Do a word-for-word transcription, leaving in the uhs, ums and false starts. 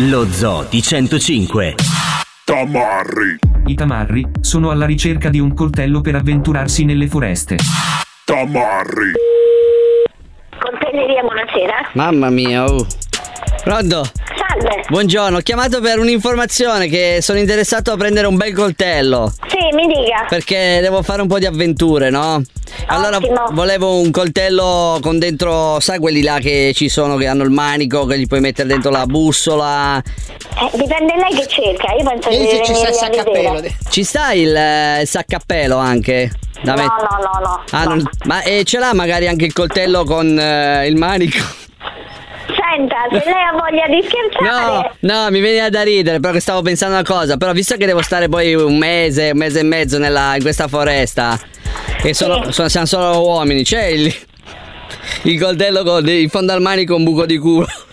Lo Zoo di centocinque. Tamarri. I tamarri sono alla ricerca di un coltello per avventurarsi nelle foreste. Tamarri. Coltelleria, buonasera. Mamma mia, oh. Pronto? Salve. Buongiorno, ho chiamato per un'informazione che sono interessato a prendere un bel coltello. Sì, mi dica. Perché devo fare un po' di avventure, no? Allora Ottimo. volevo un coltello con dentro, sai quelli là che ci sono, che hanno il manico, che gli puoi mettere dentro la bussola. Eh, dipende lei che cerca, io penso Vedi che se ci sta il venirli a saccappello. vedere. Ci sta il, eh, il saccappello anche? Da No, met- no, no, no. Ah, no. non- ma eh, ce l'ha magari anche il coltello con eh, il manico? Senta, se lei ha voglia di scherzare. No, no, mi veniva da ridere, però che stavo pensando una cosa. Però visto che devo stare poi un mese, un mese e mezzo nella, in questa foresta, e sono, Sì. sono- siamo solo uomini, c'è il, il coltello con, in fondo al manico un buco di culo.